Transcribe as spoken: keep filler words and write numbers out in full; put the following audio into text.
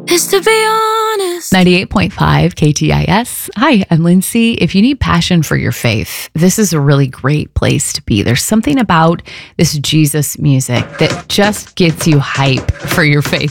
is to be honest. ninety-eight point five K T I S. Hi, I'm Lindsay. If you need passion for your faith, this is a really great place to be. There's something about this Jesus music that just gets you hype for your faith